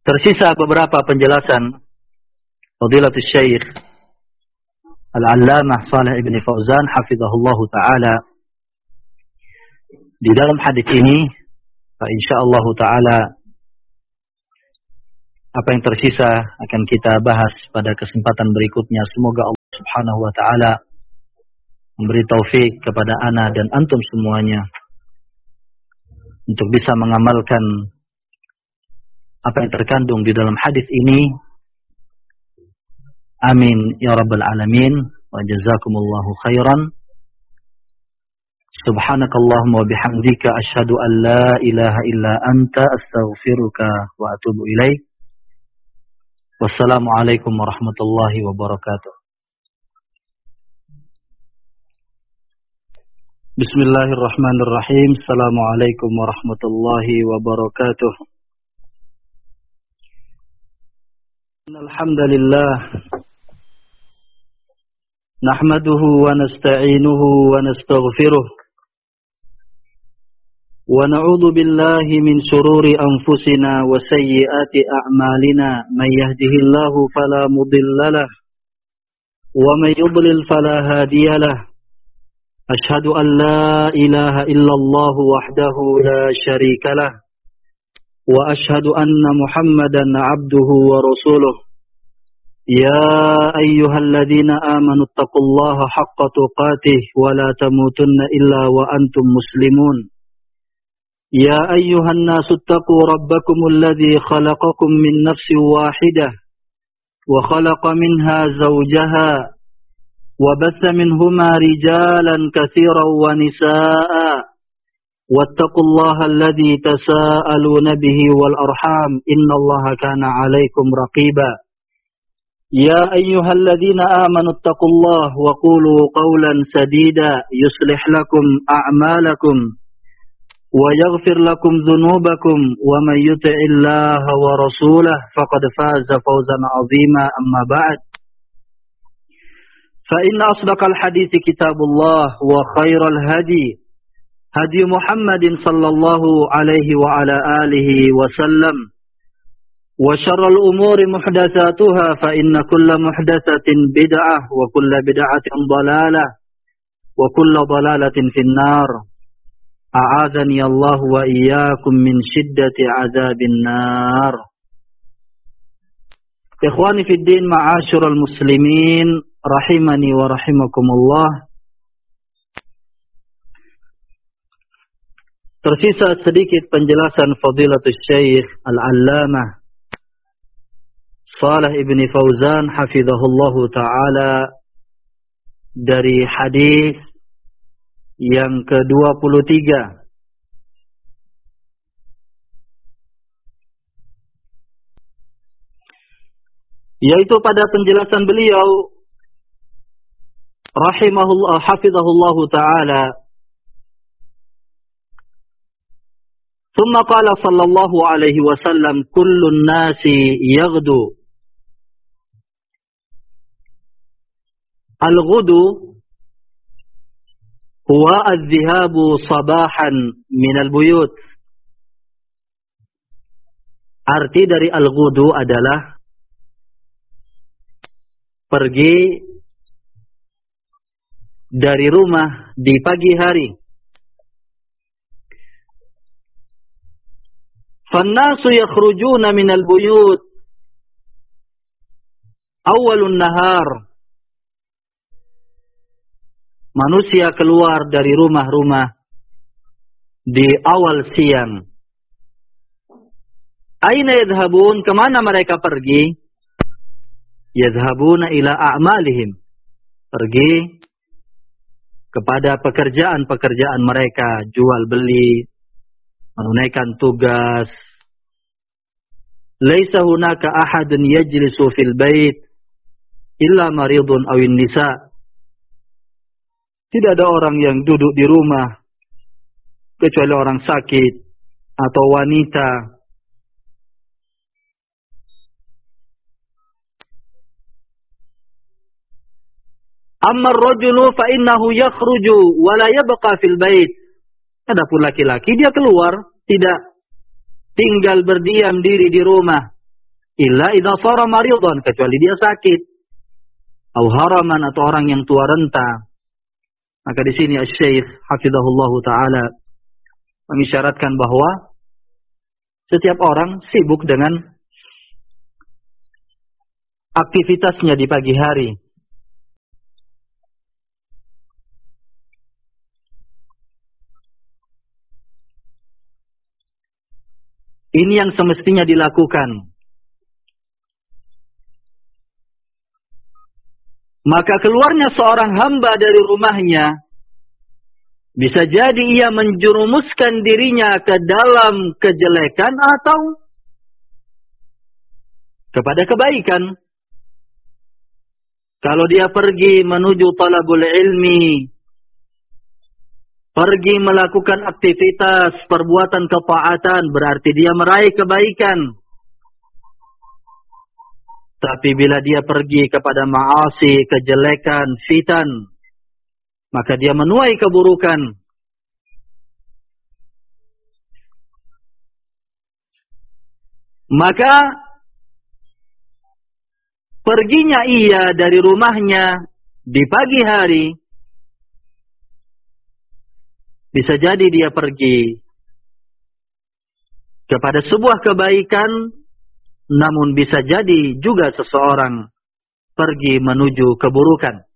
Tersisa beberapa penjelasan Fadilatul Syekh Al-Allamah Shalih Ibn Fauzan hafizahullahu taala di dalam hadis ini. Insyaallah taala apa yang tersisa akan kita bahas pada kesempatan berikutnya. Semoga Allah Subhanahu wa taala memberi taufik kepada ana dan antum semuanya untuk bisa mengamalkan apa yang terkandung di dalam hadis ini. Amin ya rabbal alamin. Wa jazakumullahu khairan. Subhanakallahumma wa bihamdika asyhadu an la ilaha illa anta astaghfiruka wa atubu ilaik. Wassalamualaikum warahmatullahi wabarakatuh. Bismillahirrahmanirrahim. Assalamualaikum warahmatullahi wabarakatuh. Alhamdulillah. Nahmaduhu wa nasta'inuhu wa nastaghfiruh. Wa na'udzu billahi min shururi anfusina wa sayyiati a'malina. May yahdihillahu fala mudhillalah wa may yudlil fala hadiyalah. Ashhadu an la ilaha illallah wahdahu la syarikalah wa ashhadu anna Muhammadan 'abduhu wa rasuluh. Ya ayyuhalladzina amanu taqullaha haqqa tuqatih wa la tamutunna illa wa antum muslimun. يا أيها الناس اتقوا ربكم الذي خلقكم من نفس واحدة وخلق منها زوجها وبث منهما رجالا كثيرا ونساء واتقوا الله الذي تساءلون به والأرحام إن الله كان عليكم رقيبا. يا أيها الذين آمنوا اتقوا الله وقولوا قولا سديدا يصلح لكم أعمالكم ويغفر لكم ذنوبكم ومن يطع الله ورسوله فقد فاز فوزا عظيما. أما بعد فإن أصدق الحديث كتاب الله وخير الهدي هدي محمد صلى الله عليه وعلى آله وسلم وشر الأمور محدثاتها فإن كل محدثة بدعة وكل بدعة ضلالة وكل ضلالة في النار. أعاذني الله وإياكم من شدة عذاب النار. إخواني في الدين معاشر المسلمين rahimani wa rahimakumullah. Tersisa sedikit penjelasan Fadilatul Syekh Al-Allamah Shalih Ibn Fauzan hafizahullahu taala dari hadis yang ke-23, yaitu pada penjelasan beliau rahimahullah hafizahullahu taala, thumma qala sallallahu alaihi wasallam kullun nasi yaghdu. Al-ghudu huwa adh-dhahabu sabahan min al-buyut. Arti dari al-ghudu adalah pergi dari rumah di pagi hari. Fannasu yakhrujuna min al-buyut awwalun nahar. Manusia keluar dari rumah-rumah di awal siang. Aina yadhhabun? Kemana mereka pergi? Yadhhabuna ila a'malihim. Pergi kepada pekerjaan-pekerjaan mereka, jual beli, menunaikan tugas. Laisa hunaka ahadun yajlisu fil bait illa maridun awin nisa. Tidak ada orang yang duduk di rumah kecuali orang sakit atau wanita. Amma ar-rajulu fa innahu yakhruju wa la yabqa fil bait. Adapun laki-laki dia keluar, tidak tinggal berdiam diri di rumah, illa idza sara maridan, kecuali dia sakit. Au haraman, atau orang yang tua renta. Maka di sini Asy-Syaikh hafizahullah taala mengisyaratkan bahwa setiap orang sibuk dengan aktivitasnya di pagi hari. Ini yang semestinya dilakukan. Maka keluarnya seorang hamba dari rumahnya, bisa jadi ia menjerumuskan dirinya ke dalam kejelekan atau kepada kebaikan. Kalau dia pergi menuju talabul ilmi, pergi melakukan aktivitas perbuatan ketaatan, berarti dia meraih kebaikan. Tapi bila dia pergi kepada ma'asi, kejelekan, fitan, maka dia menuai keburukan. Maka perginya ia dari rumahnya di pagi hari, bisa jadi dia pergi kepada sebuah kebaikan, namun bisa jadi juga seseorang pergi menuju keburukan.